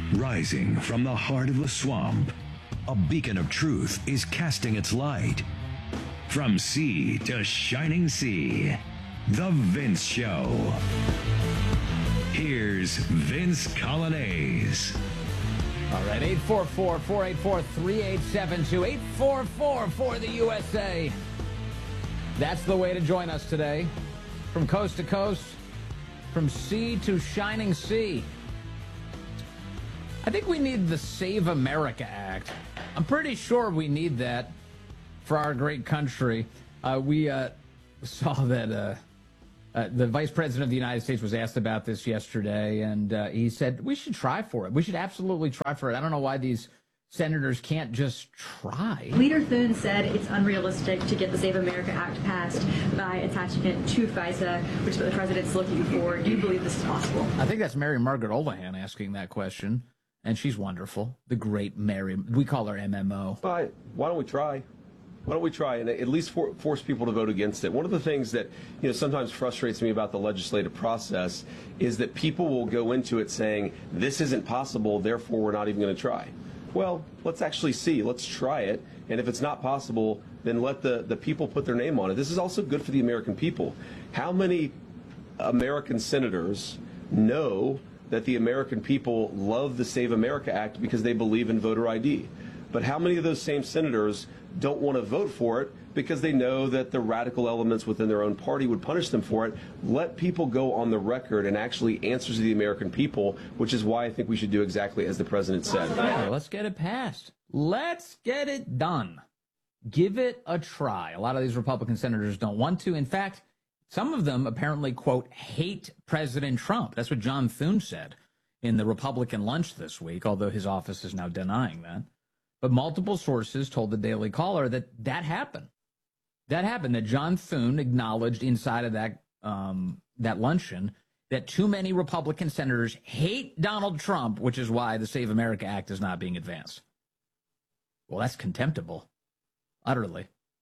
Rising from the heart of the swamp, a beacon of truth is casting its light. From sea to shining sea, The Vince Show. Here's Vince Coglianese. All right, 844-484-3872, 844 for the USA. That's the way to join us today. From coast to coast, from sea to shining sea. I think we need the Save America Act. I'm pretty sure we need that for our great country. We saw that the Vice President of the United States was asked about this yesterday, and he said we should try for it. We should absolutely try for it. I don't know why these senators can't just try. Leader Thune said it's unrealistic to get the Save America Act passed by attaching it to FISA, which is what the president's looking for. Do you believe this is possible? I think that's Mary Margaret Olahan asking that question, and she's wonderful. The great Mary. We call her MMO. Why don't we try? Why don't we try and at least force people to vote against it? One of the things that sometimes frustrates me about the legislative process is that people will go into it saying, this isn't possible, therefore we're not even going to try. Well, let's actually see. Let's try it. And if it's not possible, then let the people put their name on it. This is also good for the American people. How many American senators know that the American people love the Save America Act because they believe in voter ID? But how many of those same senators don't want to vote for it because they know that the radical elements within their own party would punish them for it? Let people go on the record and actually answer to the American people, which is why I think we should do exactly as the president said. Yeah, let's get it passed. Let's get it done. Give it a try. A lot of these Republican senators don't want to. In fact, some of them apparently, quote, hate President Trump. That's what John Thune said in the Republican lunch this week, although his office is now denying that. But multiple sources told the Daily Caller that happened. That happened, that John Thune acknowledged inside of that luncheon that too many Republican senators hate Donald Trump, which is why the Save America Act is not being advanced. Well, that's contemptible. Utterly.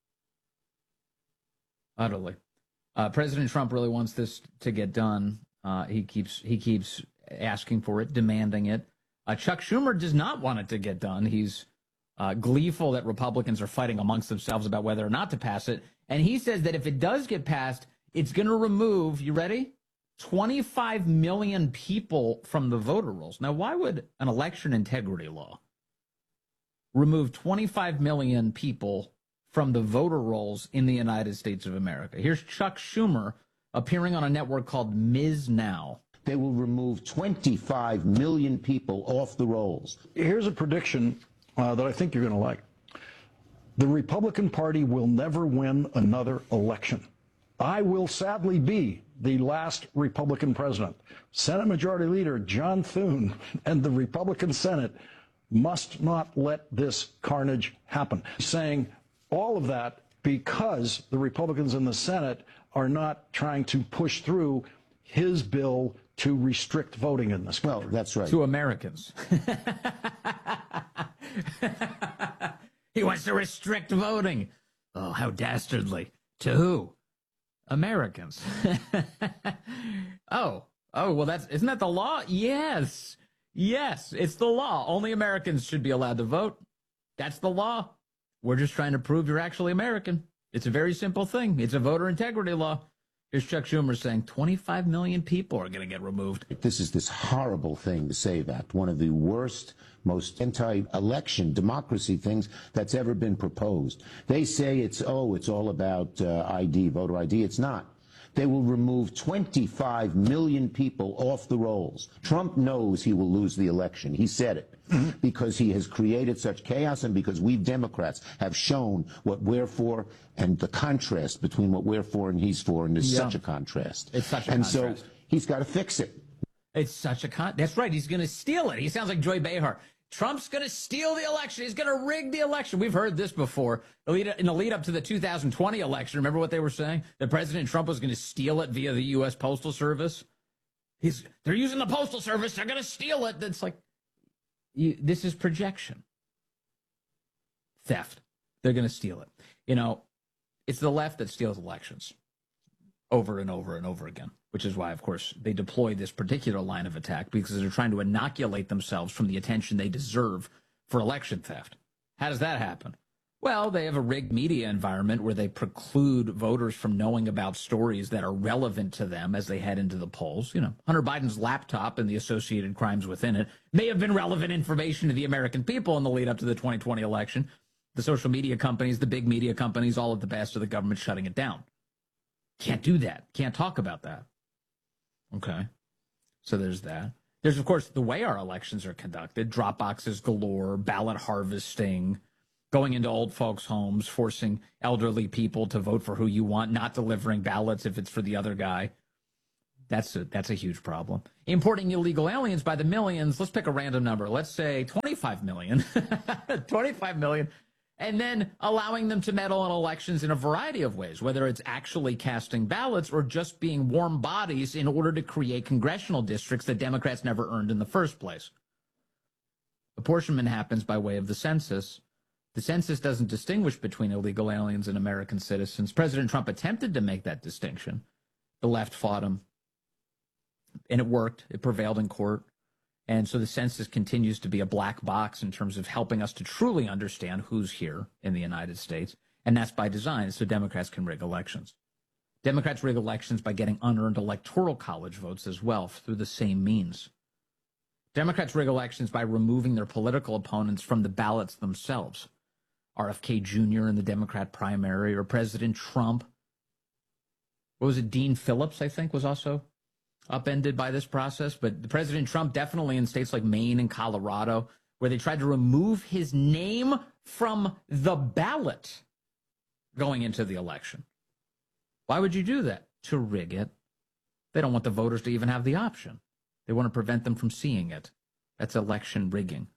President Trump really wants this to get done. He keeps asking for it, demanding it. Chuck Schumer does not want it to get done. He's gleeful that Republicans are fighting amongst themselves about whether or not to pass it. And he says that if it does get passed, it's going to remove, you ready? 25 million people from the voter rolls. Now, why would an election integrity law remove 25 million people from the voter rolls in the United States of America? Here's Chuck Schumer appearing on a network called Ms. Now. They will remove 25 million people off the rolls. Here's a prediction that I think you're going to like. The Republican Party will never win another election. I will sadly be the last Republican president. Senate Majority Leader John Thune and the Republican Senate must not let this carnage happen. Saying all of that because the Republicans in the Senate are not trying to push through his bill to restrict voting in this country. Well, that's right. To Americans. He wants to restrict voting. Oh, how dastardly. To who? Americans. Oh, well, isn't that the law? Yes, it's the law. Only Americans should be allowed to vote. That's the law. We're just trying to prove you're actually American. It's a very simple thing. It's a voter integrity law. Here's Chuck Schumer saying 25 million people are going to get removed. This is this horrible thing, the SAVE Act, one of the worst, most anti-election democracy things that's ever been proposed. They say it's all about ID, voter ID. It's not. They will remove 25 million people off the rolls. Trump knows he will lose the election. He said it. Because he has created such chaos and because we Democrats have shown what we're for and the contrast between what we're for and he's for, and there's such a contrast. It's such a contrast. So he's got to fix it. It's such a That's right. He's going to steal it. He sounds like Joy Behar. Trump's going to steal the election. He's going to rig the election. We've heard this before. In the lead up to the 2020 election, remember what they were saying? That President Trump was going to steal it via the U.S. Postal Service. They're using the Postal Service. They're going to steal it. That's like, this is projection. Theft. They're going to steal it. It's the left that steals elections. over and over and over again, which is why, of course, they deploy this particular line of attack, because they're trying to inoculate themselves from the attention they deserve for election theft. How does that happen? Well, they have a rigged media environment where they preclude voters from knowing about stories that are relevant to them as they head into the polls. You know, Hunter Biden's laptop and the associated crimes within it may have been relevant information to the American people in the lead up to the 2020 election. The social media companies, the big media companies, all at the behest of the government shutting it down. Can't do that. Can't talk about that. Okay. So there's that. There's, of course, the way our elections are conducted. Drop boxes galore, ballot harvesting, going into old folks' homes, forcing elderly people to vote for who you want, not delivering ballots if it's for the other guy. That's a huge problem. Importing illegal aliens by the millions. Let's pick a random number. Let's say 25 million. 25 million. And then allowing them to meddle in elections in a variety of ways, whether it's actually casting ballots or just being warm bodies in order to create congressional districts that Democrats never earned in the first place. Apportionment happens by way of the census. The census doesn't distinguish between illegal aliens and American citizens. President Trump attempted to make that distinction. The left fought him. And it worked. It prevailed in court. And so the census continues to be a black box in terms of helping us to truly understand who's here in the United States. And that's by design, so Democrats can rig elections. Democrats rig elections by getting unearned electoral college votes as well through the same means. Democrats rig elections by removing their political opponents from the ballots themselves. RFK Jr. in the Democrat primary, or President Trump. What was it? Dean Phillips, I think, was also upended by this process. But President Trump definitely in states like Maine and Colorado, where they tried to remove his name from the ballot going into the election. Why would you do that? To rig it. They don't want the voters to even have the option. They want to prevent them from seeing it. That's election rigging.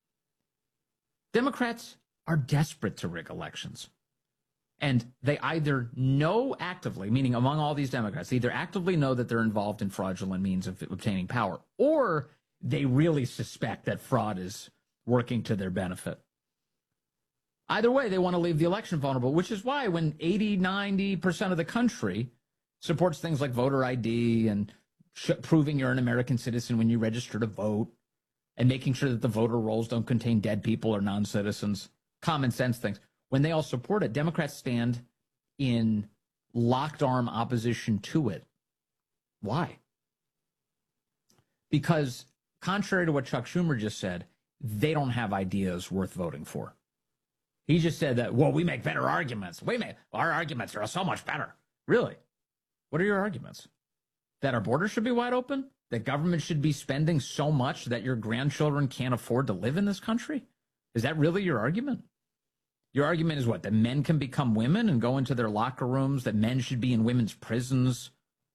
Democrats are desperate to rig elections. And they either know actively, meaning among all these Democrats, they either actively know that they're involved in fraudulent means of obtaining power, or they really suspect that fraud is working to their benefit. Either way, they want to leave the election vulnerable, which is why when 80, 90% of the country supports things like voter ID and proving you're an American citizen when you register to vote, and making sure that the voter rolls don't contain dead people or non-citizens, common sense things. When they all support it, Democrats stand in locked arm opposition to it. Why? Because contrary to what Chuck Schumer just said, they don't have ideas worth voting for. He just said that, well, we make better arguments. Our arguments are so much better. Really? What are your arguments? That our borders should be wide open? That government should be spending so much that your grandchildren can't afford to live in this country? Is that really your argument? Your argument is what? That men can become women and go into their locker rooms? That men should be in women's prisons?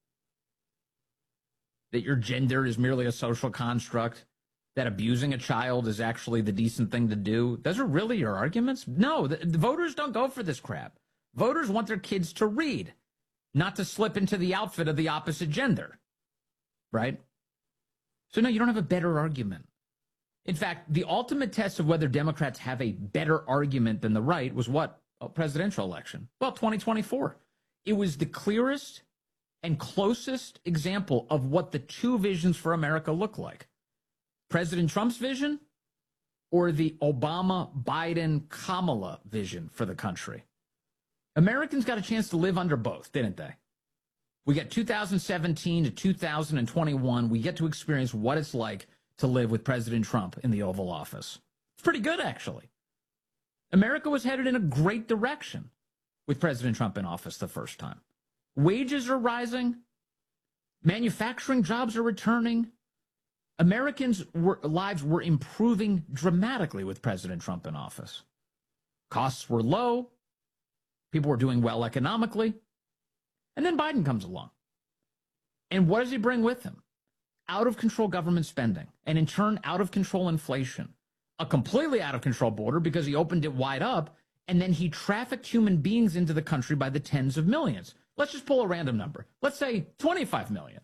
That your gender is merely a social construct? That abusing a child is actually the decent thing to do? Those are really your arguments? No, the voters don't go for this crap. Voters want their kids to read, not to slip into the outfit of the opposite gender. Right? So no, you don't have a better argument. In fact, the ultimate test of whether Democrats have a better argument than the right was what? A presidential election. Well, 2024. It was the clearest and closest example of what the two visions for America look like. President Trump's vision or the Obama, Biden, Kamala vision for the country. Americans got a chance to live under both, didn't they? We got 2017 to 2021. We get to experience what it's like to live with President Trump in the Oval Office. It's pretty good, actually. America was headed in a great direction with President Trump in office the first time. Wages are rising. Manufacturing jobs are returning. Americans' lives were improving dramatically with President Trump in office. Costs were low. People were doing well economically. And then Biden comes along. And what does he bring with him? Out of control government spending, and in turn, out of control inflation. A completely out of control border because he opened it wide up, and then he trafficked human beings into the country by the tens of millions. Let's just pull a random number. Let's say 25 million.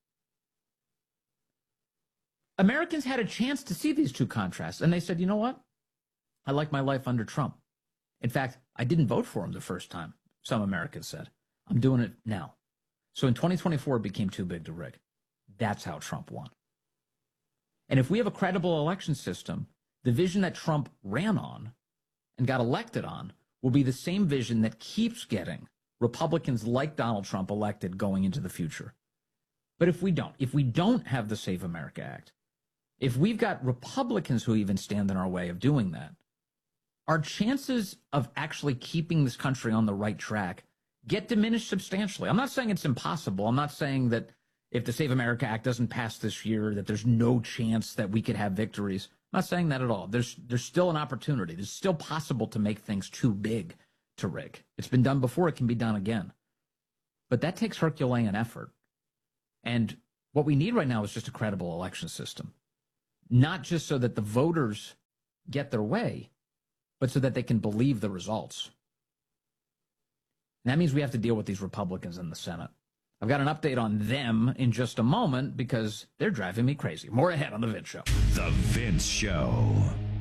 Americans had a chance to see these two contrasts, and they said, you know what? I like my life under Trump. In fact, I didn't vote for him the first time, some Americans said. I'm doing it now. So in 2024, it became too big to rig. That's how Trump won. And if we have a credible election system, the vision that Trump ran on and got elected on will be the same vision that keeps getting Republicans like Donald Trump elected going into the future. But if we don't have the Save America Act, if we've got Republicans who even stand in our way of doing that, our chances of actually keeping this country on the right track get diminished substantially. I'm not saying it's impossible. I'm not saying that if the Save America Act doesn't pass this year, that there's no chance that we could have victories. I'm not saying that at all. There's still an opportunity. It's still possible to make things too big to rig. It's been done before. It can be done again. But that takes Herculean effort. And what we need right now is just a credible election system. Not just so that the voters get their way, but so that they can believe the results. And that means we have to deal with these Republicans in the Senate. I've got an update on them in just a moment because they're driving me crazy. More ahead on The Vince Show. The Vince Show.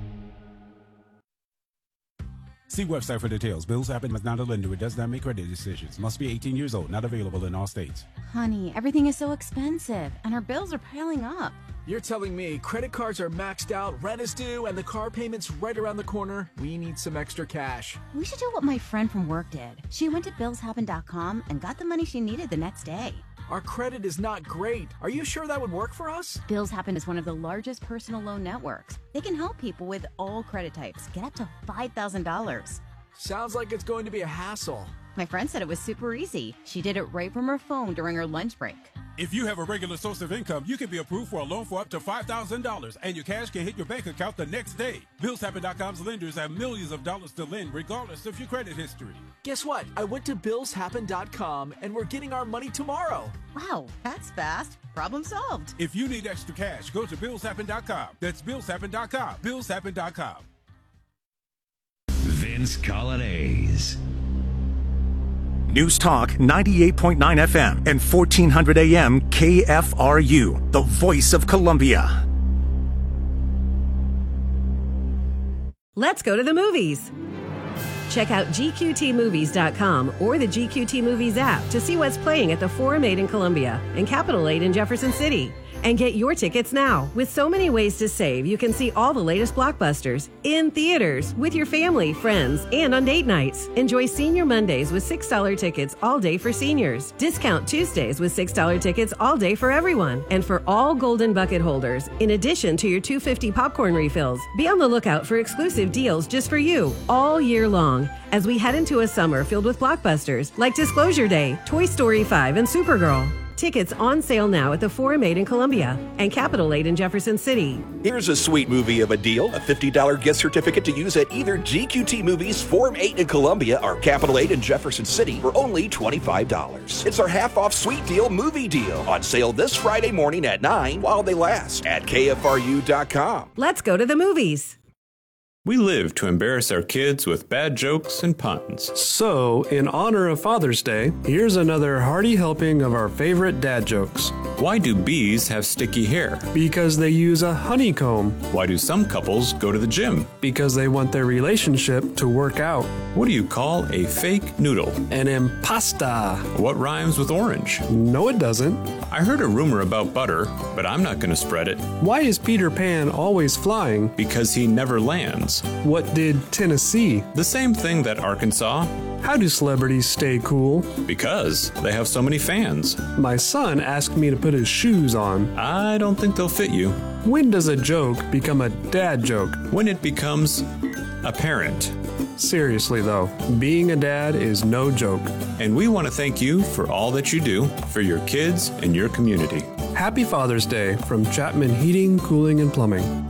See website for details. Bills Happen is not a lender. It does not make credit decisions. Must be 18 years old. Not available in all states. Honey, everything is so expensive, and our bills are piling up. You're telling me credit cards are maxed out, rent is due, and the car payment's right around the corner? We need some extra cash. We should do what my friend from work did. She went to billshappen.com and got the money she needed the next day. Our credit is not great. Are you sure that would work for us? Bills Happen is one of the largest personal loan networks. They can help people with all credit types get up to $5,000. Sounds like it's going to be a hassle. My friend said it was super easy. She did it right from her phone during her lunch break. If you have a regular source of income, you can be approved for a loan for up to $5,000, and your cash can hit your bank account the next day. BillsHappen.com's lenders have millions of dollars to lend, regardless of your credit history. Guess what? I went to billshappen.com, and we're getting our money tomorrow. Wow, that's fast. Problem solved. If you need extra cash, go to BillsHappen.com. That's BillsHappen.com. BillsHappen.com. Vince Colonnese. News Talk 98.9 FM and 1400 AM KFRU, the voice of Columbia. Let's go to the movies. Check out GQTmovies.com or the GQT Movies app to see what's playing at the Forum 8 in Columbia and Capitol 8 in Jefferson City. And get your tickets now. With so many ways to save, you can see all the latest blockbusters in theaters, with your family, friends, and on date nights. Enjoy Senior Mondays with $6 tickets all day for seniors. Discount Tuesdays with $6 tickets all day for everyone. And for all Golden Bucket holders, in addition to your $2.50 popcorn refills. Be on the lookout for exclusive deals just for you all year long as we head into a summer filled with blockbusters like Disclosure Day, Toy Story 5, and Supergirl. Tickets on sale now at the Forum 8 in Columbia and Capitol 8 in Jefferson City. Here's a sweet movie of a deal. A $50 gift certificate to use at either GQT Movies, Forum 8 in Columbia, or Capitol 8 in Jefferson City for only $25. It's our half-off sweet deal movie deal. On sale this Friday morning at 9 while they last at KFRU.com. Let's go to the movies. We live to embarrass our kids with bad jokes and puns. So, in honor of Father's Day, here's another hearty helping of our favorite dad jokes. Why do bees have sticky hair? Because they use a honeycomb. Why do some couples go to the gym? Because they want their relationship to work out. What do you call a fake noodle? An impasta. What rhymes with orange? No, it doesn't. I heard a rumor about butter, but I'm not going to spread it. Why is Peter Pan always flying? Because he never lands. What did Tennessee? The same thing that Arkansas. How do celebrities stay cool? Because they have so many fans. My son asked me to put his shoes on. I don't think they'll fit you. When does a joke become a dad joke? When it becomes apparent. Seriously though, being a dad is no joke. And we want to thank you for all that you do for your kids and your community. Happy Father's Day from Chapman Heating, Cooling, and Plumbing.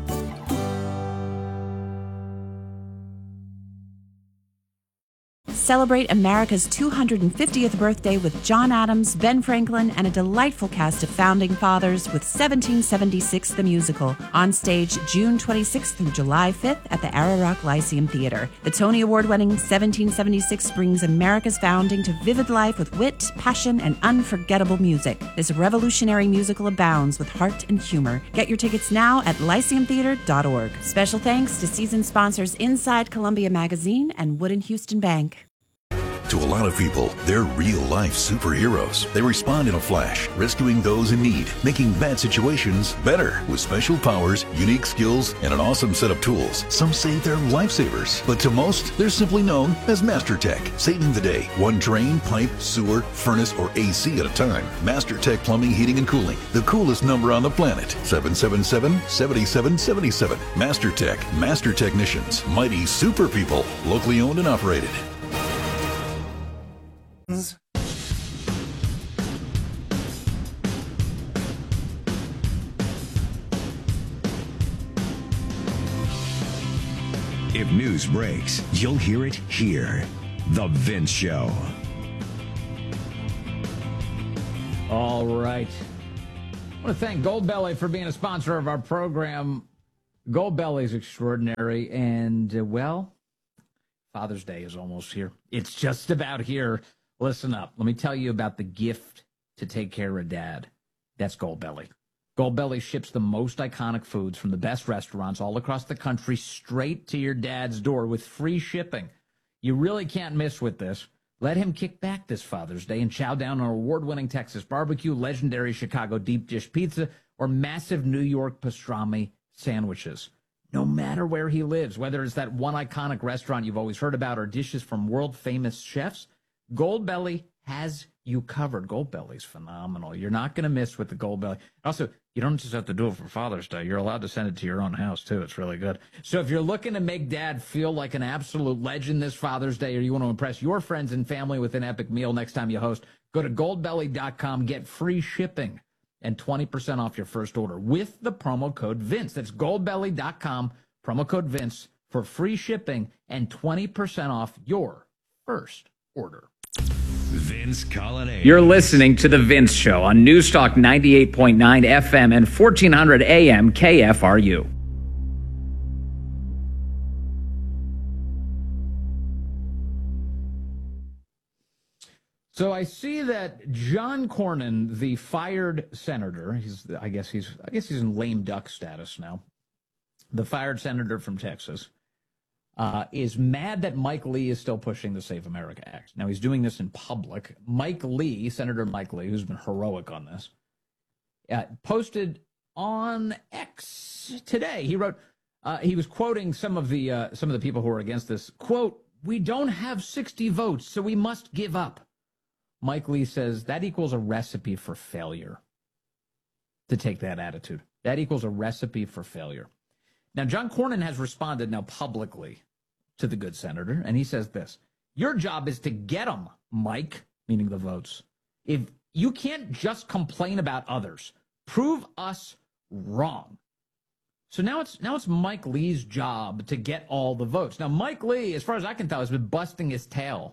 Celebrate America's 250th birthday with John Adams, Ben Franklin, and a delightful cast of founding fathers with 1776 the Musical, on stage June 26th through July 5th at the Ararock Lyceum Theater. The Tony Award-winning 1776 brings America's founding to vivid life with wit, passion, and unforgettable music. This revolutionary musical abounds with heart and humor. Get your tickets now at lyceumtheater.org. Special thanks to season sponsors Inside Columbia Magazine and Wood & Houston Bank. To a lot of people, they're real-life superheroes. They respond in a flash, rescuing those in need, making bad situations better with special powers, unique skills, and an awesome set of tools. Some say they're lifesavers, but to most, they're simply known as MasterTech, saving the day. One drain, pipe, sewer, furnace, or AC at a time. MasterTech Plumbing, Heating, and Cooling. The coolest number on the planet. 777-7777. MasterTech. Master Technicians. Mighty super people. Locally owned and operated. If news breaks, you'll hear it here. The Vince Show. All right. I want to thank Goldbelly for being a sponsor of our program. Goldbelly's extraordinary, and, well, Father's Day is almost here. It's just about here. Listen up. Let me tell you about the gift to take care of Dad. That's Goldbelly. Goldbelly ships the most iconic foods from the best restaurants all across the country straight to your dad's door with free shipping. You really can't miss with this. Let him kick back this Father's Day and chow down on award-winning Texas barbecue, legendary Chicago deep dish pizza, or massive New York pastrami sandwiches. No matter where he lives, whether it's that one iconic restaurant you've always heard about or dishes from world-famous chefs, Goldbelly has you covered. Goldbelly's phenomenal. You're not going to miss with the Goldbelly. Also, you don't just have to do it for Father's Day. You're allowed to send it to your own house, too. It's really good. So if you're looking to make Dad feel like an absolute legend this Father's Day, or you want to impress your friends and family with an epic meal next time you host, go to goldbelly.com, get free shipping and 20% off your first order with the promo code Vince. That's goldbelly.com, promo code Vince for free shipping and 20% off your first order. Vince Colonnade. You're listening to The Vince Show on Newstalk 98.9 FM and 1400 AM KFRU. So I see that John Cornyn, the fired senator, I guess he's in lame duck status now. The fired senator from Texas is mad that Mike Lee is still pushing the Save America Act. Now he's doing this in public. Senator Mike Lee, who's been heroic on this, posted on X today. He wrote, he was quoting some of the people who are against this. Quote, "We don't have 60 votes, so we must give up." Mike Lee says that equals a recipe for failure. To take that attitude, that equals a recipe for failure. Now, John Cornyn has responded now publicly to the good senator, and he says this: your job is to get them, Mike, meaning the votes. If you can't just complain about others, prove us wrong. So now it's Mike Lee's job to get all the votes. Now, Mike Lee, as far as I can tell, has been busting his tail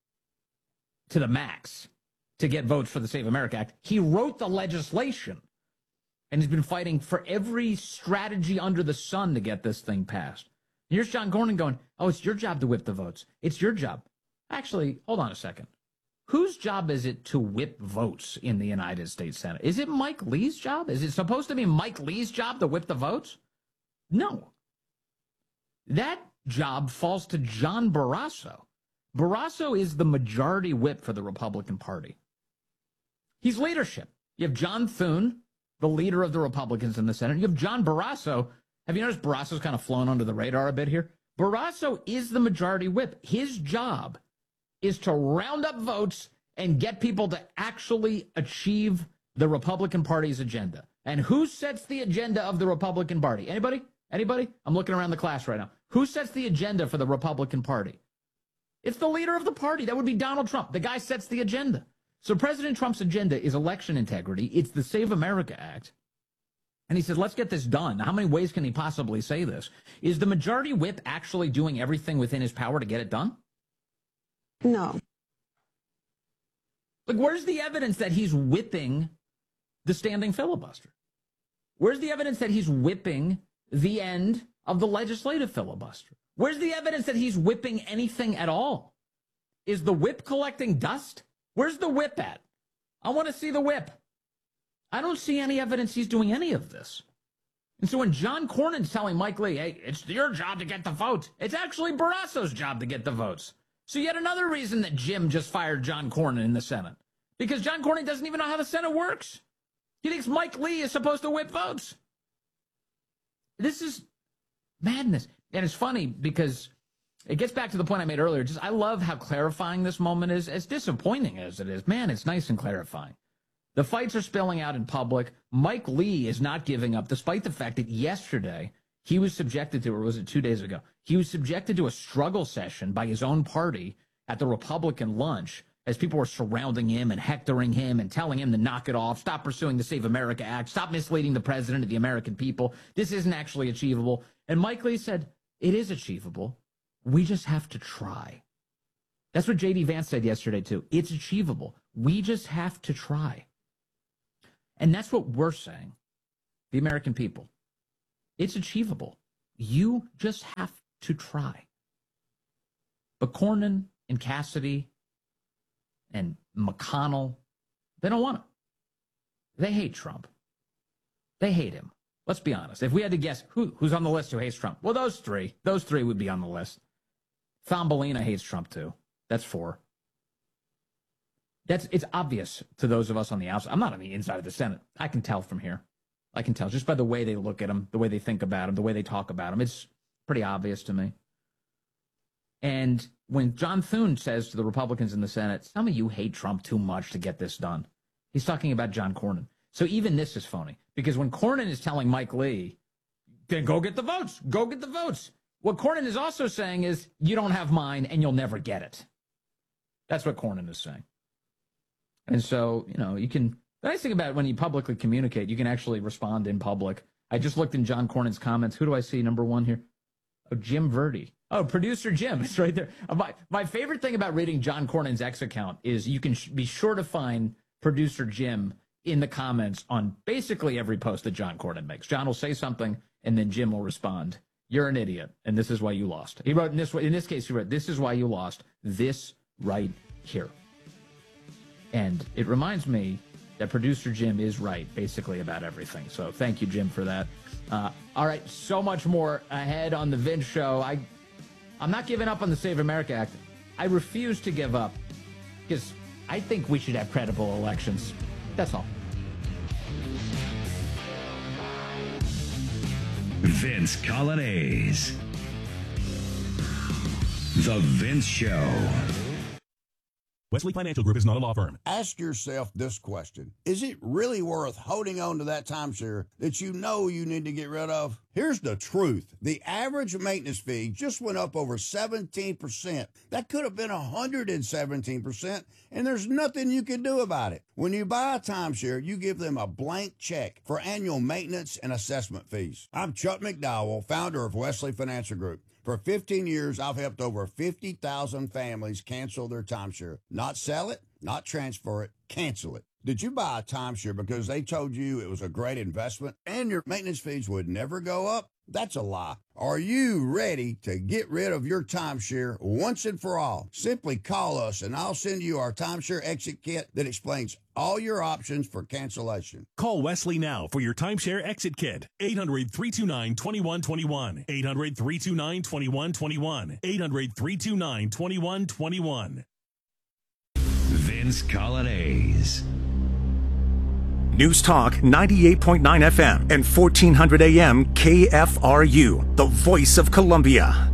to the max to get votes for the Save America Act. He wrote the legislation, and he's been fighting for every strategy under the sun to get this thing passed. Here's John Cornyn going, oh, it's your job to whip the votes. It's your job. Actually, hold on a second. Whose job is it to whip votes in the United States Senate? Is it Mike Lee's job? Is it supposed to be Mike Lee's job to whip the votes? No. That job falls to John Barrasso. Barrasso is the majority whip for the Republican Party. He's leadership. You have John Thune, the leader of the Republicans in the Senate. You have John Barrasso. Have you noticed Barrasso's kind of flown under the radar a bit here? Barrasso is the majority whip. His job is to round up votes and get people to actually achieve the Republican Party's agenda. And who sets the agenda of the Republican Party? Anybody? Anybody? I'm looking around the class right now. Who sets the agenda for the Republican Party? It's the leader of the party. That would be Donald Trump. The guy sets the agenda. So President Trump's agenda is election integrity. It's the Save America Act. And he said, let's get this done. How many ways can he possibly say this? Is the majority whip actually doing everything within his power to get it done? No. Like, where's the evidence that he's whipping the standing filibuster? Where's the evidence that he's whipping the end of the legislative filibuster? Where's the evidence that he's whipping anything at all? Is the whip collecting dust? Where's the whip at? I want to see the whip. I don't see any evidence he's doing any of this. And so when John Cornyn's telling Mike Lee, hey, it's your job to get the votes, it's actually Barrasso's job to get the votes. So yet another reason that Jim just fired John Cornyn in the Senate. Because John Cornyn doesn't even know how the Senate works. He thinks Mike Lee is supposed to whip votes. This is madness. And it's funny because it gets back to the point I made earlier. I love how clarifying this moment is, as disappointing as it is. Man, it's nice and clarifying. The fights are spilling out in public. Mike Lee is not giving up, despite the fact that yesterday he was subjected to, or was it 2 days ago, he was subjected to a struggle session by his own party at the Republican lunch as people were surrounding him and hectoring him and telling him to knock it off, stop pursuing the Save America Act, stop misleading the president of the American people. This isn't actually achievable. And Mike Lee said, it is achievable. We just have to try. That's what J.D. Vance said yesterday, too. It's achievable. We just have to try. And that's what we're saying, the American people. It's achievable. You just have to try. But Cornyn and Cassidy and McConnell, they don't want to. They hate Trump. They hate him. Let's be honest. If we had to guess who's on the list who hates Trump, well, those three would be on the list. Thumbelina hates Trump, too. That's 4. It's obvious to those of us on the outside. I'm not on the inside of the Senate. I can tell from here. I can tell just by the way they look at him, the way they think about him, the way they talk about him. It's pretty obvious to me. And when John Thune says to the Republicans in the Senate, some of you hate Trump too much to get this done, he's talking about John Cornyn. So even this is phony, because when Cornyn is telling Mike Lee, then go get the votes, go get the votes, what Cornyn is also saying is, you don't have mine and you'll never get it. That's what Cornyn is saying. And so, you can, the nice thing about it, when you publicly communicate, you can actually respond in public. I just looked in John Cornyn's comments. Who do I see? Number 1 here. Oh, Jim Verdi. Oh, producer Jim. It's right there. My favorite thing about reading John Cornyn's X account is you can be sure to find producer Jim in the comments on basically every post that John Cornyn makes. John will say something, and then Jim will respond, you're an idiot, and this is why you lost. He wrote in this case, he wrote, this is why you lost, this right here. And it reminds me that producer Jim is right, basically, about everything. So thank you, Jim, for that. All right, so much more ahead on The Vince Show. I'm not giving up on the Save America Act. I refuse to give up because I think we should have credible elections. That's all. Vince Coglianese. The Vince Show. Wesley Financial Group is not a law firm. Ask yourself this question. Is it really worth holding on to that timeshare that you know you need to get rid of? Here's the truth. The average maintenance fee just went up over 17%. That could have been 117%, and there's nothing you can do about it. When you buy a timeshare, you give them a blank check for annual maintenance and assessment fees. I'm Chuck McDowell, founder of Wesley Financial Group. For 15 years, I've helped over 50,000 families cancel their timeshare. Not sell it, not transfer it, cancel it. Did you buy a timeshare because they told you it was a great investment and your maintenance fees would never go up? That's a lie. Are you ready to get rid of your timeshare once and for all? Simply call us and I'll send you our timeshare exit kit that explains all your options for cancellation. Call Wesley now for your timeshare exit kit. 800-329-2121. 800-329-2121. 800-329-2121. Vince Coglianese. News Talk 98.9 FM and 1400 AM KFRU, the voice of Columbia.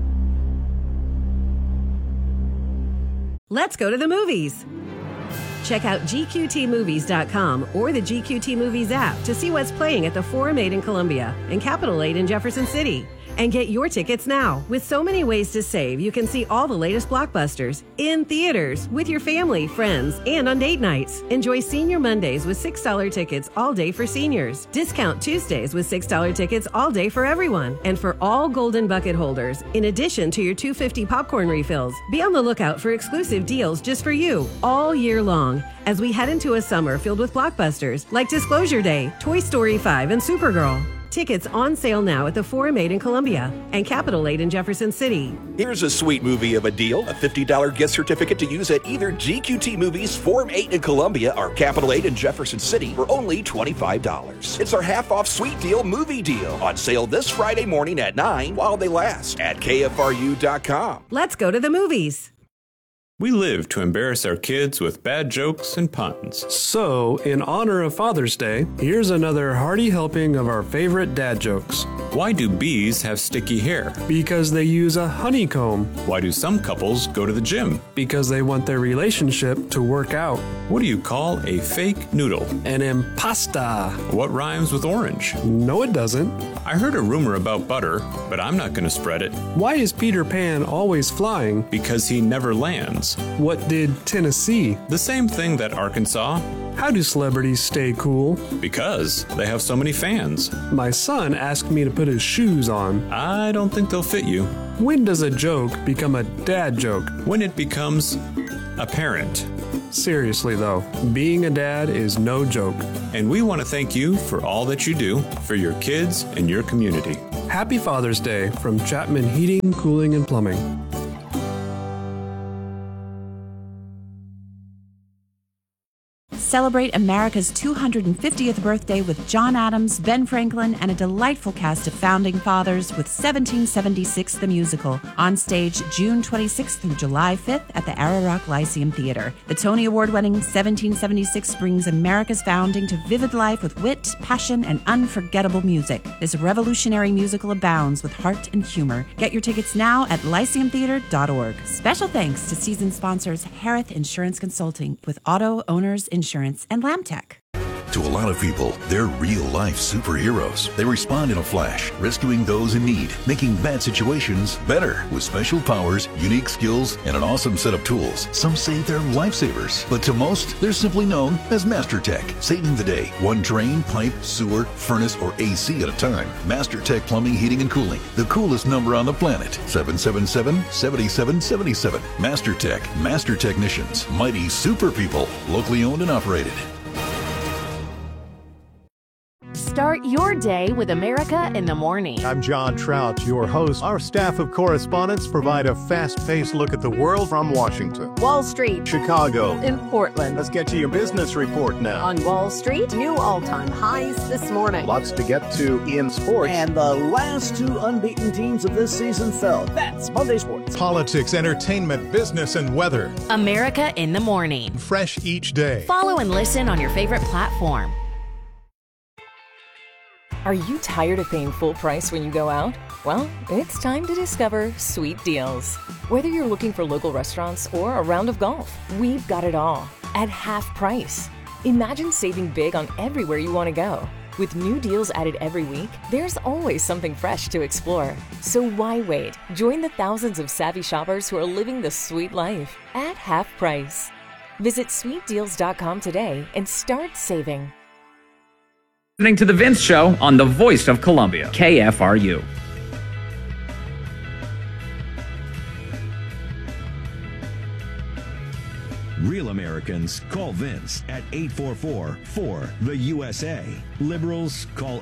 Let's go to the movies. Check out GQTmovies.com or the GQT Movies app to see what's playing at the Forum 8 in Columbia and Capitol 8 in Jefferson City. And get your tickets now. With so many ways to save, you can see all the latest blockbusters in theaters, with your family, friends, and on date nights. Enjoy Senior Mondays with $6 tickets all day for seniors. Discount Tuesdays with $6 tickets all day for everyone. And for all Golden Bucket holders, in addition to your $2.50 popcorn refills. Be on the lookout for exclusive deals just for you all year long as we head into a summer filled with blockbusters like Disclosure Day, Toy Story 5, and Supergirl. Tickets on sale now at the Forum 8 in Columbia and Capitol 8 in Jefferson City. Here's a sweet movie of a deal. A $50 gift certificate to use at either GQT Movies, Forum 8 in Columbia, or Capitol 8 in Jefferson City for only $25. It's our half-off sweet deal movie deal. On sale this Friday morning at 9 while they last at KFRU.com. Let's go to the movies. We live to embarrass our kids with bad jokes and puns. So, in honor of Father's Day, here's another hearty helping of our favorite dad jokes. Why do bees have sticky hair? Because they use a honeycomb. Why do some couples go to the gym? Because they want their relationship to work out. What do you call a fake noodle? An impasta. What rhymes with orange? No, it doesn't. I heard a rumor about butter, but I'm not going to spread it. Why is Peter Pan always flying? Because he never lands. What did Tennessee? The same thing that Arkansas. How do celebrities stay cool? Because they have so many fans. My son asked me to put his shoes on. I don't think they'll fit you. When does a joke become a dad joke? When it becomes apparent. Seriously though, being a dad is no joke. And we want to thank you for all that you do for your kids and your community. Happy Father's Day from Chapman Heating, Cooling, and Plumbing. Celebrate America's 250th birthday with John Adams, Ben Franklin, and a delightful cast of founding fathers with 1776 the Musical, on stage June 26th through July 5th at the Ararock Lyceum Theater. The Tony Award-winning 1776 brings America's founding to vivid life with wit, passion, and unforgettable music. This revolutionary musical abounds with heart and humor. Get your tickets now at lyceumtheater.org. Special thanks to season sponsors Harith Insurance Consulting with Auto Owners Insurance and Lamtech. To a lot of people, they're real-life superheroes. They respond in a flash, rescuing those in need, making bad situations better with special powers, unique skills, and an awesome set of tools. Some say they're lifesavers, but to most, they're simply known as MasterTech, saving the day, one drain, pipe, sewer, furnace, or AC at a time. MasterTech Plumbing, Heating, and Cooling, the coolest number on the planet, 777-7777. MasterTech, Master Technicians, mighty super people, locally owned and operated. Start your day with America in the Morning. I'm John Trout, your host. Our staff of correspondents provide a fast-paced look at the world from Washington, Wall Street, Chicago, in Portland. Let's get to your business report now. On Wall Street, new all-time highs this morning. Lots to get to in sports. And the last two unbeaten teams of this season fell. That's Monday Sports. Politics, entertainment, business, and weather. America in the Morning. Fresh each day. Follow and listen on your favorite platform. Are you tired of paying full price when you go out? Well, it's time to discover Sweet Deals. Whether you're looking for local restaurants or a round of golf, we've got it all at half price. Imagine saving big on everywhere you want to go. With new deals added every week, there's always something fresh to explore. So why wait? Join the thousands of savvy shoppers who are living the sweet life at half price. Visit sweetdeals.com today and start saving. Listening to The Vince Show on the Voice of Columbia, KFRU. Real Americans call Vince at 844-4-THE-USA. Liberals call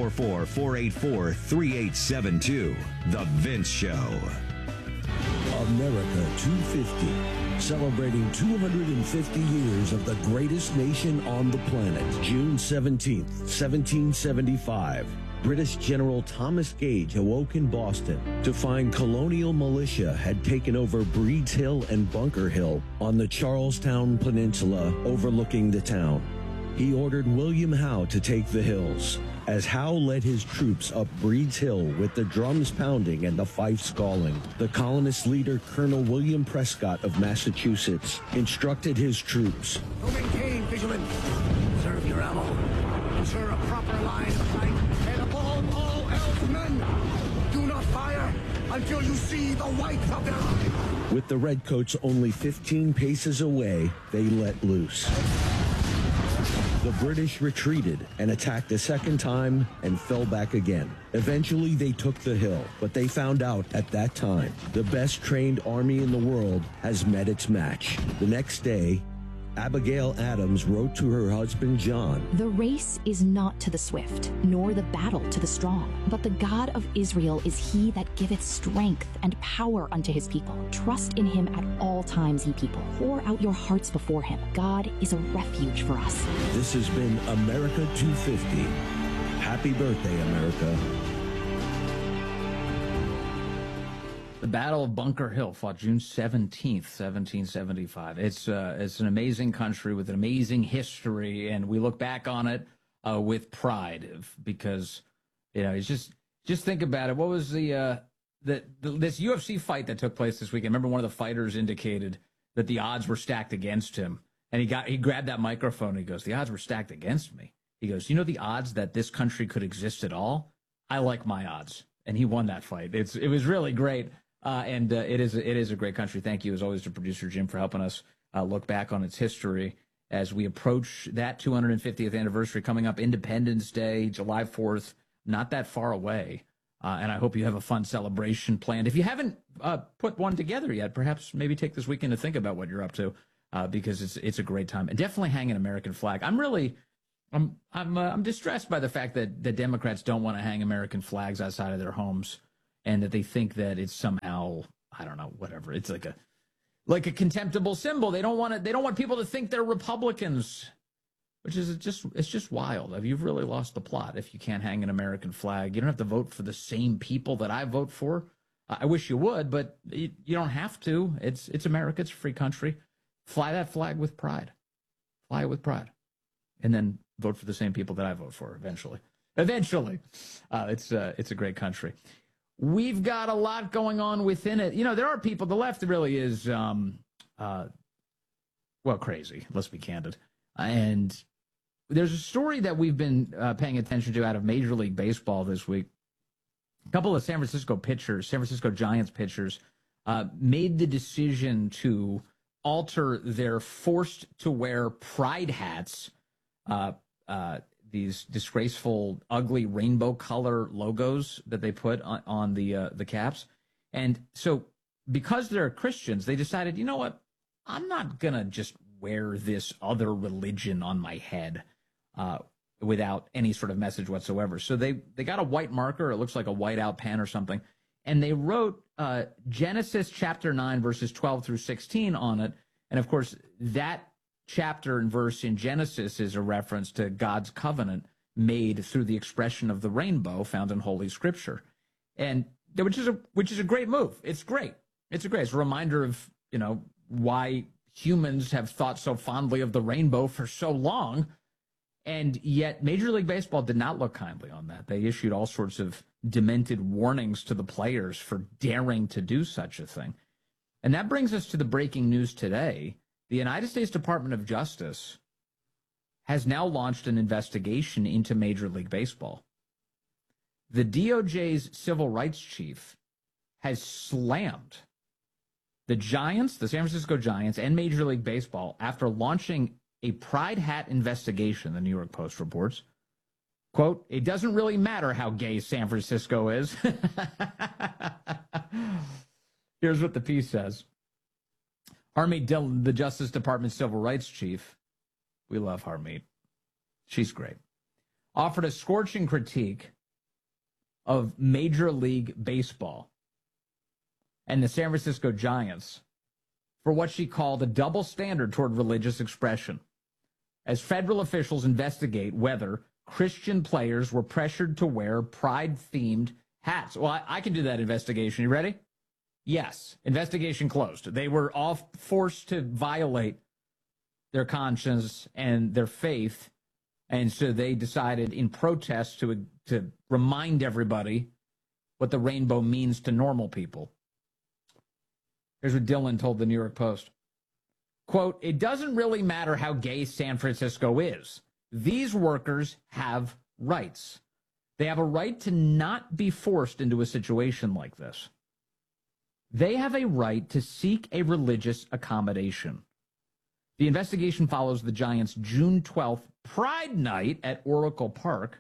844-484-3872. The Vince Show. America 250, celebrating 250 years of the greatest nation on the planet. June 17th, 1775. British General Thomas Gage awoke in Boston to find colonial militia had taken over Breeds Hill and Bunker Hill on the Charlestown Peninsula overlooking the town. He ordered William Howe to take the hills. As Howe led his troops up Breeds Hill with the drums pounding and the fifes calling, the colonist leader Colonel William Prescott of Massachusetts instructed his troops to maintain vigilance, preserve your ammo, ensure a proper line of fight, and above all else, men, do not fire until you see the whites of their eyes. With the redcoats only 15 paces away, they let loose. The British retreated and attacked a second time and fell back again. Eventually, they took the hill, but they found out at that time the best trained army in the world has met its match. The next day, Abigail Adams wrote to her husband John, "The race is not to the swift, nor the battle to the strong, but the God of Israel is he that giveth strength and power unto his people. Trust in him at all times, ye people. Pour out your hearts before him. God is a refuge for us." This has been America 250. Happy birthday, America. The Battle of Bunker Hill fought June 17th, 1775. It's an amazing country with an amazing history, and we look back on it with pride because, it's just think about it. What was this UFC fight that took place this weekend? Remember, one of the fighters indicated that the odds were stacked against him, and he grabbed that microphone and he goes, "The odds were stacked against me." He goes, the odds that this country could exist at all? I like my odds. And he won that fight. It was really great. And it is a great country. Thank you, as always, to producer Jim for helping us look back on its history as we approach that 250th anniversary coming up, Independence Day, July 4th, not that far away. And I hope you have a fun celebration planned. If you haven't put one together yet, perhaps maybe take this weekend to think about what you're up to because it's a great time. And definitely hang an American flag. I'm distressed by the fact that the Democrats don't want to hang American flags outside of their homes, and that they think that it's somehow, I don't know, whatever. It's like a contemptible symbol. They don't want people to think they're Republicans, which is just wild. You've really lost the plot if you can't hang an American flag. You don't have to vote for the same people that I vote for. I wish you would, but you don't have to. It's America. It's a free country. Fly that flag with pride. Fly it with pride. And then vote for the same people that I vote for eventually. It's a great country. We've got a lot going on within it. There are people, the left really is, crazy. Let's be candid. And there's a story that we've been paying attention to out of Major League Baseball this week. A couple of San Francisco Giants pitchers, made the decision to alter their forced to wear pride hats, these disgraceful, ugly rainbow color logos that they put on the caps. And so because they're Christians, they decided, you know what? I'm not going to just wear this other religion on my head without any sort of message whatsoever. So they got a white marker. It looks like a whiteout pen or something. And they wrote Genesis chapter 9, verses 12 through 16 on it. And, of course, that chapter and verse in Genesis is a reference to God's covenant made through the expression of the rainbow found in Holy Scripture, and which is a great move. It's great. It's a reminder of why humans have thought so fondly of the rainbow for so long, and yet Major League Baseball did not look kindly on that. They issued all sorts of demented warnings to the players for daring to do such a thing, and that brings us to the breaking news today. The United States Department of Justice has now launched an investigation into Major League Baseball. The DOJ's civil rights chief has slammed the Giants, the San Francisco Giants, and Major League Baseball after launching a pride hat investigation, the New York Post reports. Quote, "It doesn't really matter how gay San Francisco is." Here's what the piece says. Harmeet Dillon, the Justice Department civil rights chief, we love Harmeet, she's great, offered a scorching critique of Major League Baseball and the San Francisco Giants for what she called a double standard toward religious expression, as federal officials investigate whether Christian players were pressured to wear pride-themed hats. Well, I can do that investigation. You ready? Yes. Investigation closed. They were all forced to violate their conscience and their faith, and so they decided in protest to remind everybody what the rainbow means to normal people. Here's what Dillon told the New York Post. Quote, "It doesn't really matter how gay San Francisco is. These workers have rights. They have a right to not be forced into a situation like this. They have a right to seek a religious accommodation. The investigation follows the Giants' June 12th Pride Night at Oracle Park,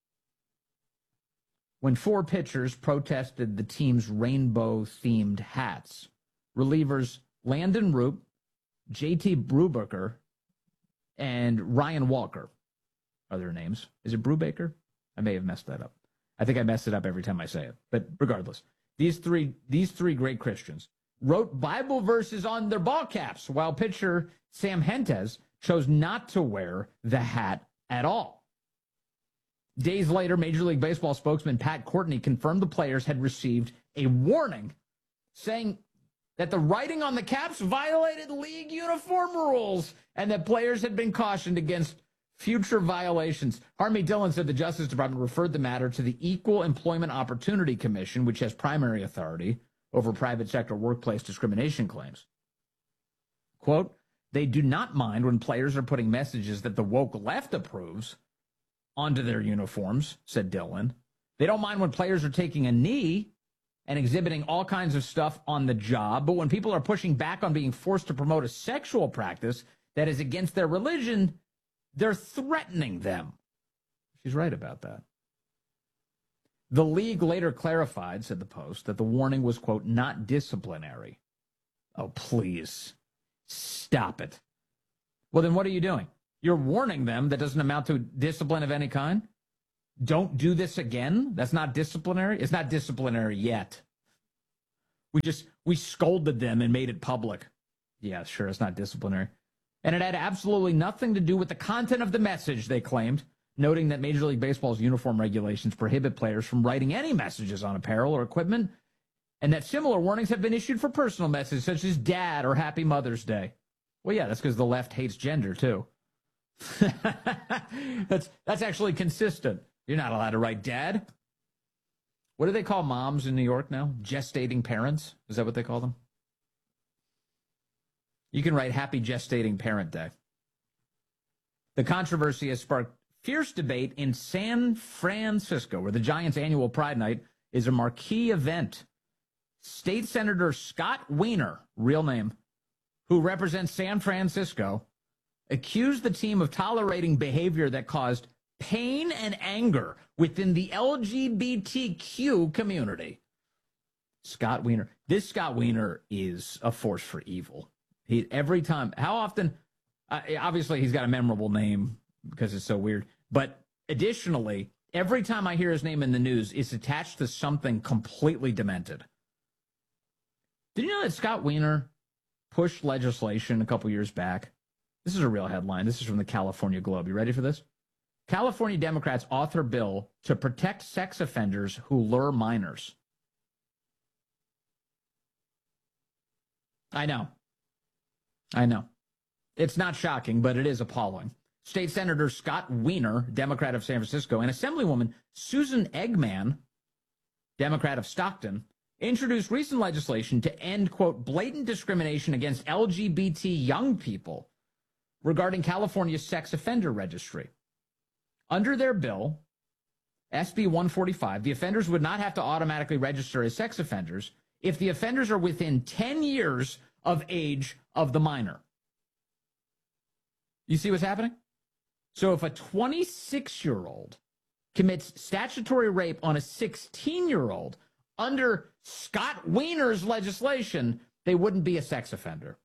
when 4 pitchers protested the team's rainbow-themed hats. Relievers Landon Roop, J.T. Brubaker, and Ryan Walker are their names. Is it Brubaker? I may have messed that up. I think I mess it up every time I say it. But regardless, these three great Christians wrote Bible verses on their ball caps, while pitcher Sam Hentges chose not to wear the hat at all. Days later, Major League Baseball spokesman Pat Courtney confirmed the players had received a warning saying that the writing on the caps violated league uniform rules and that players had been cautioned against future violations. Harmie Dillon said the Justice Department referred the matter to the Equal Employment Opportunity Commission, which has primary authority over private sector workplace discrimination claims. Quote, they do not mind when players are putting messages that the woke left approves onto their uniforms, said Dillon. They don't mind when players are taking a knee and exhibiting all kinds of stuff on the job, but when people are pushing back on being forced to promote a sexual practice that is against their religion, they're threatening them. She's right about that. The league later clarified, said the Post, that the warning was, quote, not disciplinary. Oh, please. Stop it. Well, then what are you doing? You're warning them that doesn't amount to discipline of any kind? Don't do this again? That's not disciplinary? It's not disciplinary yet. We scolded them and made it public. Yeah, sure, it's not disciplinary. And it had absolutely nothing to do with the content of the message, they claimed, noting that Major League Baseball's uniform regulations prohibit players from writing any messages on apparel or equipment, and that similar warnings have been issued for personal messages such as Dad or Happy Mother's Day. Well, yeah, that's because the left hates gender, too. That's actually consistent. You're not allowed to write Dad. What do they call moms in New York now? Gestating parents? Is that what they call them? You can write Happy Gestating Parent Day. The controversy has sparked fierce debate in San Francisco, where the Giants' annual Pride Night is a marquee event. State Senator Scott Wiener, real name, who represents San Francisco, accused the team of tolerating behavior that caused pain and anger within the LGBTQ community. Scott Wiener. This Scott Wiener is a force for evil. Every time, how often, obviously he's got a memorable name because it's so weird, but additionally, every time I hear his name in the news, it's attached to something completely demented. Did you know that Scott Wiener pushed legislation a couple years back? This is a real headline. This is from the California Globe. You ready for this? California Democrats author bill to protect sex offenders who lure minors. I know. It's not shocking, but it is appalling. State Senator Scott Wiener, Democrat of San Francisco, and Assemblywoman Susan Eggman, Democrat of Stockton, introduced recent legislation to end, quote, blatant discrimination against LGBT young people regarding California's sex offender registry. Under their bill, SB 145, the offenders would not have to automatically register as sex offenders if the offenders are within 10 years of age of the minor. You see what's happening? So if a 26-year-old commits statutory rape on a 16-year-old, under Scott Wiener's legislation, they wouldn't be a sex offender.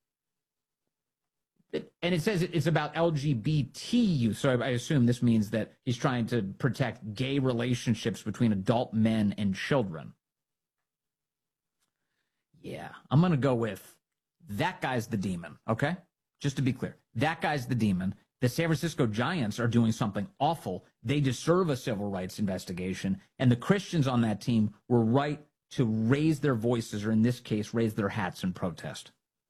And it says it's about LGBT youth, so I assume this means that he's trying to protect gay relationships between adult men and children. Yeah, I'm going to go with that guy's the demon, okay? Just to be clear, that guy's the demon. The San Francisco Giants are doing something awful. They deserve a civil rights investigation, and the Christians on that team were right to raise their voices, or in this case, raise their hats in protest.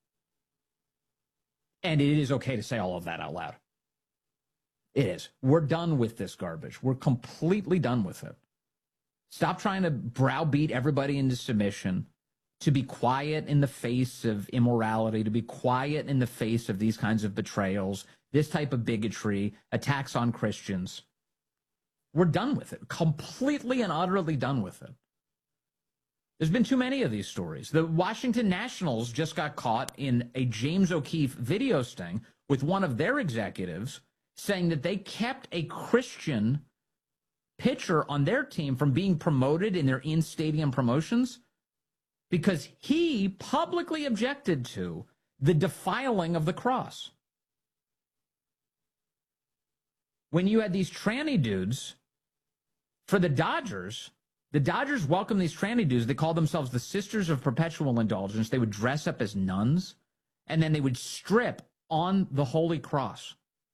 And it is okay to say all of that out loud. It is. We're done with this garbage. We're completely done with it. Stop trying to browbeat everybody into submission, to be quiet in the face of immorality, to be quiet in the face of these kinds of betrayals, this type of bigotry, attacks on Christians. We're done with it. Completely and utterly done with it. There's been too many of these stories. The Washington Nationals just got caught in a James O'Keefe video sting with one of their executives saying that they kept a Christian pitcher on their team from being promoted in their in-stadium promotions because he publicly objected to the defiling of the cross. When you had these tranny dudes for the Dodgers welcomed these tranny dudes. They called themselves the Sisters of Perpetual Indulgence. They would dress up as nuns, and then they would strip on the Holy Cross.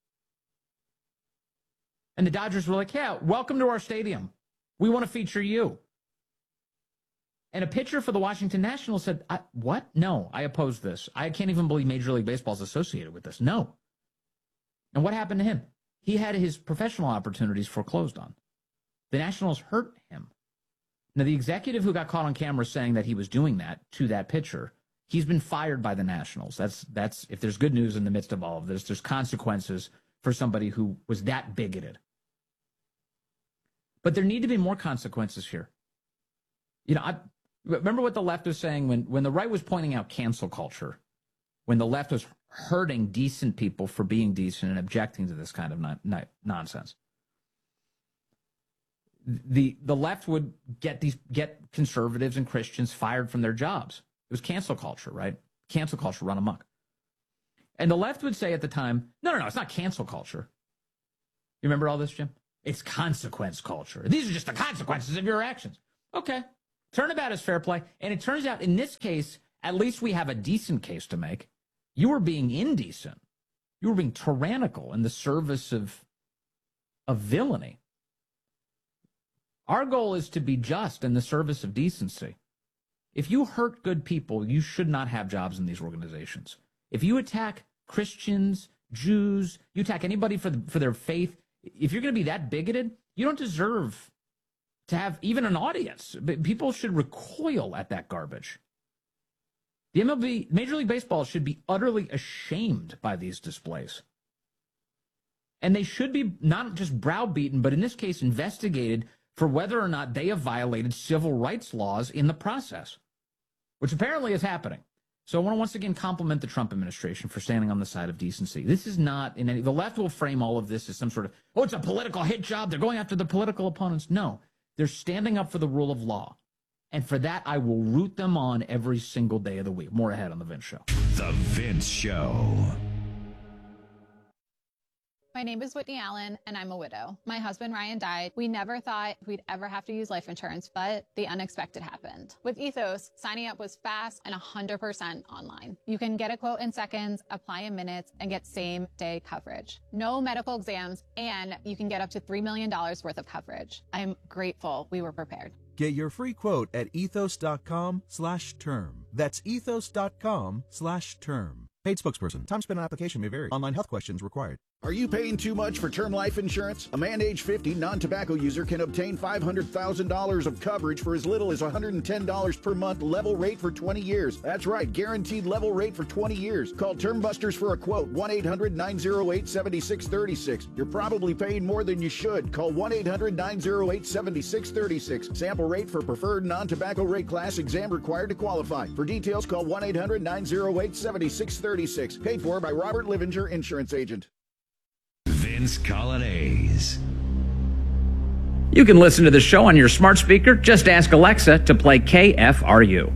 And the Dodgers were like, yeah, welcome to our stadium. We want to feature you. And a pitcher for the Washington Nationals said, what? No, I oppose this. I can't even believe Major League Baseball is associated with this. No. And what happened to him? He had his professional opportunities foreclosed on. The Nationals hurt him. Now, the executive who got caught on camera saying that he was doing that to that pitcher, he's been fired by the Nationals. That's if there's good news in the midst of all of this, there's consequences for somebody who was that bigoted. But there need to be more consequences here. You know, I remember what the left was saying when the right was pointing out cancel culture, when the left was hurting decent people for being decent and objecting to this kind of nonsense. The left would get conservatives and Christians fired from their jobs. It was cancel culture, right? Cancel culture run amok. And the left would say at the time, no, it's not cancel culture. You remember all this, Jim? It's consequence culture. These are just the consequences of your actions. Okay. Turnabout is fair play. And it turns out in this case, at least we have a decent case to make. You were being indecent. You were being tyrannical in the service of villainy. Our goal is to be just in the service of decency. If you hurt good people, you should not have jobs in these organizations. If you attack Christians, Jews, you attack anybody for their faith, if you're going to be that bigoted, you don't deserve to have even an audience. People should recoil at that garbage. The MLB, Major League Baseball, should be utterly ashamed by these displays. And they should be not just browbeaten, but in this case investigated for whether or not they have violated civil rights laws in the process, which apparently is happening. So I want to once again compliment the Trump administration for standing on the side of decency. This is not in any, the left will frame all of this as some sort of, it's a political hit job. They're going after the political opponents. No, they're standing up for the rule of law. And for that, I will root them on every single day of the week. More ahead on The Vince Show. The Vince Show. My name is Whitney Allen, and I'm a widow. My husband, Ryan, died. We never thought we'd ever have to use life insurance, but the unexpected happened. With Ethos, signing up was fast and 100% online. You can get a quote in seconds, apply in minutes, and get same-day coverage. No medical exams, and you can get up to $3 million worth of coverage. I'm grateful we were prepared. Get your free quote at ethos.com/term. That's ethos.com/term. Paid spokesperson. Time spent on application may vary. Online health questions required. Are you paying too much for term life insurance? A man age 50 non-tobacco user can obtain $500,000 of coverage for as little as $110 per month, level rate for 20 years. That's right, guaranteed level rate for 20 years. Call Term Busters for a quote, 1-800-908-7636. You're probably paying more than you should. Call 1-800-908-7636. Sample rate for preferred non-tobacco rate class, exam required to qualify. For details, call 1-800-908-7636. Paid for by Robert Livinger, Insurance Agent. Vince Colonnese. You can listen to the show on your smart speaker. Just ask Alexa to play KFRU.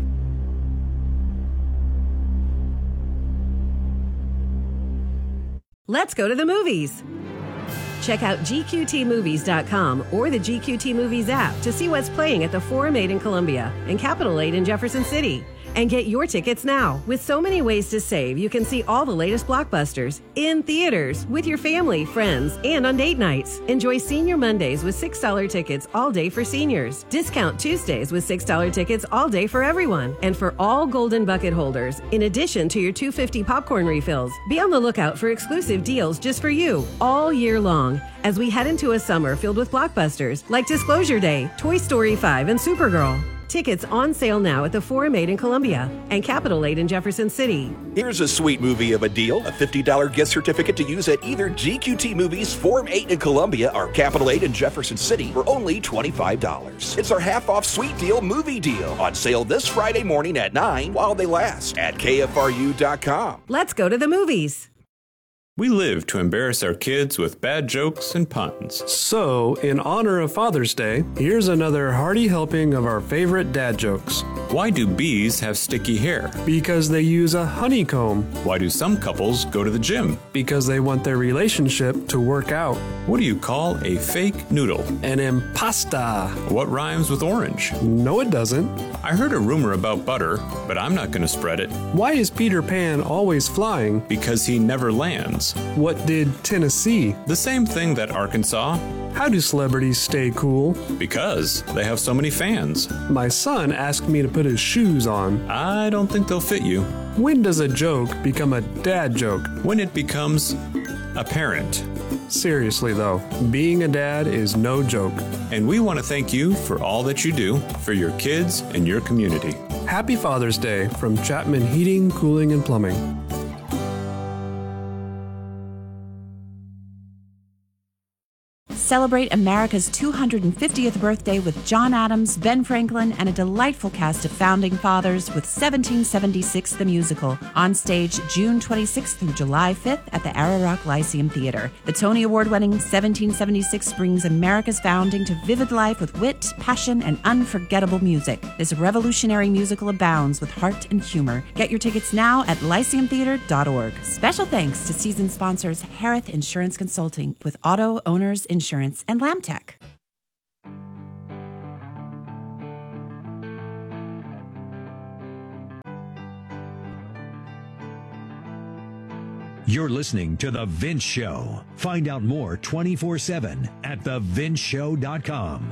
Let's go to the movies. Check out GQTmovies.com or the GQT Movies app to see what's playing at the Forum 8 in Columbia and Capitol 8 in Jefferson City. And get your tickets now. With so many ways to save, you can see all the latest blockbusters in theaters with your family, friends, and on date nights. Enjoy Senior Mondays with $6 tickets all day for seniors. Discount Tuesdays with $6 tickets all day for everyone. And for all Golden Bucket holders, in addition to your $2.50 popcorn refills, be on the lookout for exclusive deals just for you all year long as we head into a summer filled with blockbusters like Disclosure Day, Toy Story 5, and Supergirl. Tickets on sale now at the Forum 8 in Columbia and Capitol 8 in Jefferson City. Here's a sweet movie of a deal. A $50 gift certificate to use at either GQT Movies, Forum 8 in Columbia, or Capitol 8 in Jefferson City for only $25. It's our half-off sweet deal movie deal. On sale this Friday morning at 9 while they last at KFRU.com. Let's go to the movies. We live to embarrass our kids with bad jokes and puns. So, in honor of Father's Day, here's another hearty helping of our favorite dad jokes. Why do bees have sticky hair? Because they use a honeycomb. Why do some couples go to the gym? Because they want their relationship to work out. What do you call a fake noodle? An impasta. What rhymes with orange? No, it doesn't. I heard a rumor about butter, but I'm not going to spread it. Why is Peter Pan always flying? Because he never lands. What did Tennessee? The same thing that Arkansas. How do celebrities stay cool? Because they have so many fans. My son asked me to put his shoes on. I don't think they'll fit you. When does a joke become a dad joke? When it becomes apparent. Seriously though, being a dad is no joke. And we want to thank you for all that you do for your kids and your community. Happy Father's Day from Chapman Heating, Cooling, and Plumbing. Celebrate America's 250th birthday with John Adams, Ben Franklin, and a delightful cast of founding fathers with 1776 the Musical, on stage June 26th through July 5th at the Ararock Lyceum Theater. The Tony Award-winning 1776 brings America's founding to vivid life with wit, passion, and unforgettable music. This revolutionary musical abounds with heart and humor. Get your tickets now at lyceumtheater.org. Special thanks to season sponsors Harith Insurance Consulting with Auto Owners Insurance and Lamtech. You're listening to The Vince Show. Find out more 24/7 at thevinceshow.com.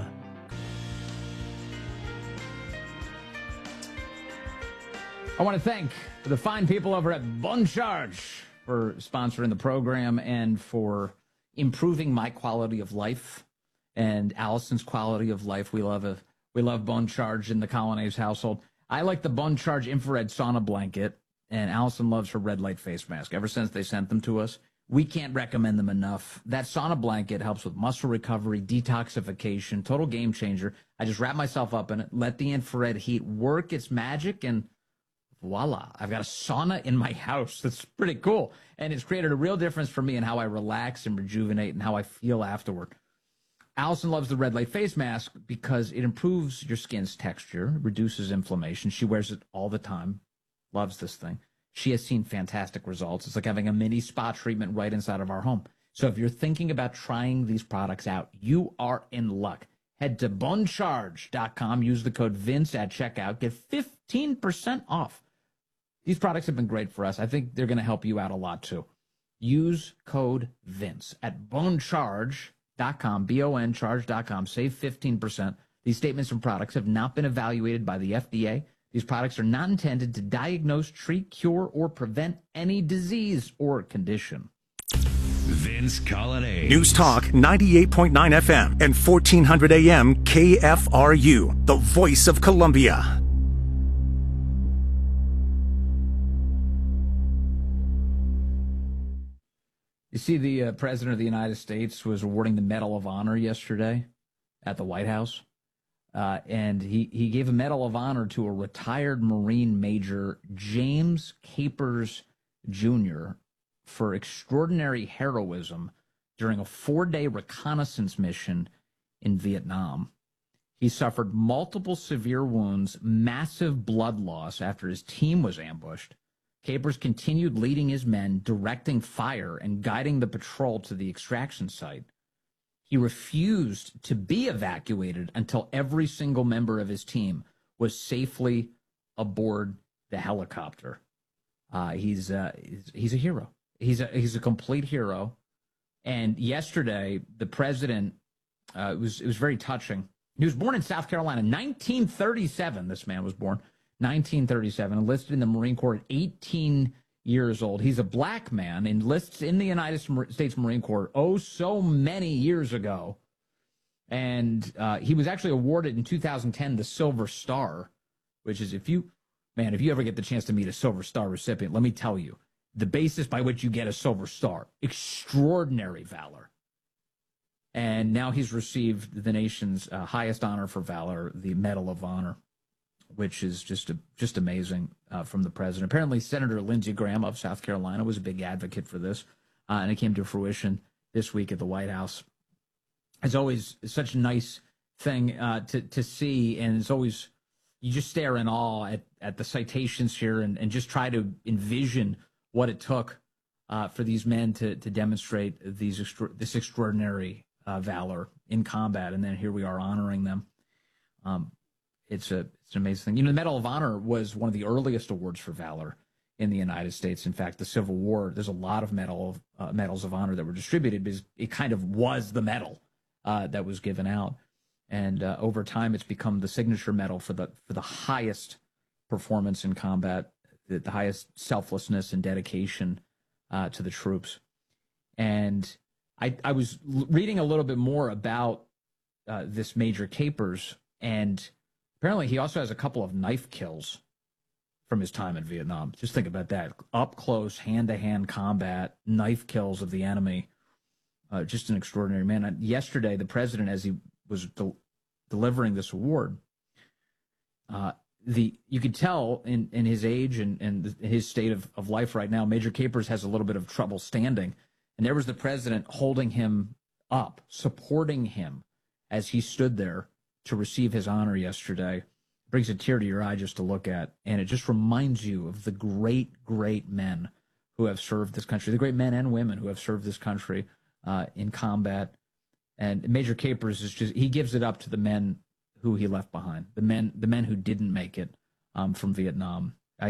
I want to thank the fine people over at Bon Charge for sponsoring the program and for improving my quality of life and Allison's quality of life. We love Bon Charge in the Colonnades household. I like the Bon Charge infrared sauna blanket, and Allison loves her red light face mask. Ever since they sent them to us, we can't recommend them enough. That sauna blanket helps with muscle recovery, detoxification, total game changer. I just wrap myself up in it, let the infrared heat work its magic, and voila, I've got a sauna in my house. That's pretty cool. And it's created a real difference for me in how I relax and rejuvenate and how I feel afterward. Allison loves the red light face mask because it improves your skin's texture, reduces inflammation. She wears it all the time, loves this thing. She has seen fantastic results. It's like having a mini spa treatment right inside of our home. So if you're thinking about trying these products out, you are in luck. Head to boncharge.com, use the code VINCE at checkout, get 15% off. These products have been great for us. I think they're going to help you out a lot, too. Use code VINCE at boncharge.com, boncharge.com. Save 15%. These statements and products have not been evaluated by the FDA. These products are not intended to diagnose, treat, cure, or prevent any disease or condition. Vince Colonnade. News Talk 98.9 FM and 1400 AM KFRU, the voice of Columbia. You see, the President of the United States was awarding the Medal of Honor yesterday at the White House. And he gave a Medal of Honor to a retired Marine Major, James Capers Jr., for extraordinary heroism during a 4-day reconnaissance mission in Vietnam. He suffered multiple severe wounds, massive blood loss after his team was ambushed. Capers continued leading his men, directing fire, and guiding the patrol to the extraction site. He refused to be evacuated until every single member of his team was safely aboard the helicopter. He's a hero. He's a complete hero. And yesterday, the president, it was very touching. He was born in South Carolina, 1937. This man was born. 1937, enlisted in the Marine Corps at 18 years old. He's a black man, enlists in the United States Marine Corps so many years ago. And he was actually awarded in 2010 the Silver Star, which is if you ever get the chance to meet a Silver Star recipient, let me tell you, the basis by which you get a Silver Star, extraordinary valor. And now he's received the nation's highest honor for valor, the Medal of Honor, which is just amazing from the president. Apparently, Senator Lindsey Graham of South Carolina was a big advocate for this, and it came to fruition this week at the White House. It's always such a nice thing to see, and it's always, you just stare in awe at the citations here and just try to envision what it took for these men to demonstrate this extraordinary valor in combat, and then here we are honoring them. It's an amazing thing. You know, the Medal of Honor was one of the earliest awards for valor in the United States. In fact, the Civil War, there's a lot of medals of honor that were distributed because it kind of was the medal that was given out. And over time, it's become the signature medal for the highest performance in combat, the highest selflessness and dedication to the troops. And I was reading a little bit more about this Major Capers, and apparently he also has a couple of knife kills from his time in Vietnam. Just think about that. Up close, hand-to-hand combat, knife kills of the enemy. Just an extraordinary man. Yesterday, the president, as he was delivering this award, you could tell in his age and his state of life right now, Major Capers has a little bit of trouble standing. And there was the president holding him up, supporting him as he stood there to receive his honor yesterday. It brings a tear to your eye just to look at. And it just reminds you of the great, great men who have served this country, the great men and women who have served this country in combat. And Major Capers he gives it up to the men who he left behind, the men who didn't make it from Vietnam.